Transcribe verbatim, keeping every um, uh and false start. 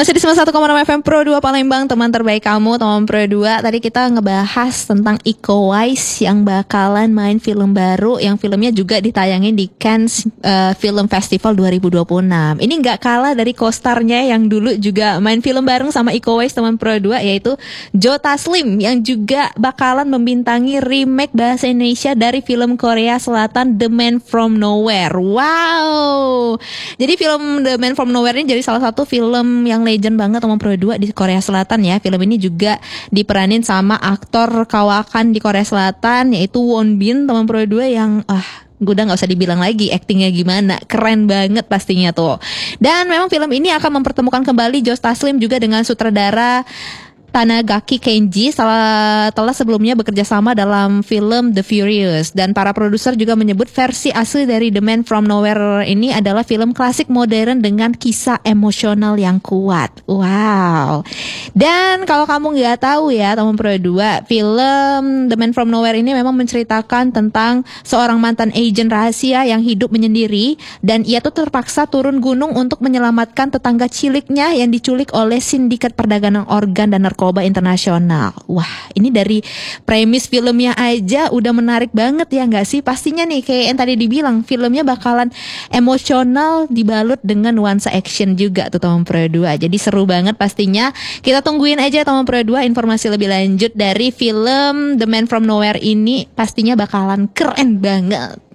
Masih di sembilan puluh satu koma enam F M Pro dua Palembang, teman terbaik kamu, teman Pro dua. Tadi kita ngebahas tentang Iko Uwais yang bakalan main film baru, yang filmnya juga ditayangin di Cannes uh, Film Festival dua ribu dua puluh enam. Ini gak kalah dari co-starnya yang dulu juga main film bareng sama Iko Uwais, teman Pro dua, yaitu Joe Taslim, yang juga bakalan membintangi remake bahasa Indonesia dari film Korea Selatan The Man From Nowhere. Wow. Jadi film The Man From Nowhere ini jadi salah satu film yang legend banget sama Pro dua di Korea Selatan ya. Film ini juga diperanin sama aktor kawakan di Korea Selatan, yaitu Won Bin, teman Pro dua, yang ah gue udah gak usah dibilang lagi aktingnya gimana, keren banget pastinya tuh. Dan memang film ini akan mempertemukan kembali Joe Taslim juga dengan sutradara Tanigaki Kenji, salah telah sebelumnya bekerja sama dalam film The Furious. Dan para produser juga menyebut versi asli dari The Man From Nowhere ini adalah film klasik modern dengan kisah emosional yang kuat. Wow. Dan kalau kamu nggak tahu ya, teman Pro dua, film The Man From Nowhere ini memang menceritakan tentang seorang mantan agen rahasia yang hidup menyendiri, dan ia tuh terpaksa turun gunung untuk menyelamatkan tetangga ciliknya yang diculik oleh sindikat perdagangan organ dan narkoba narkoba internasional. Wah, ini dari premis filmnya aja udah menarik banget ya nggak sih? Pastinya nih kayak yang tadi dibilang, filmnya bakalan emosional dibalut dengan nuansa action juga tuh teman Pro dua. Jadi seru banget pastinya. Kita tungguin aja teman Pro dua informasi lebih lanjut dari film The Man From Nowhere ini, pastinya bakalan keren banget.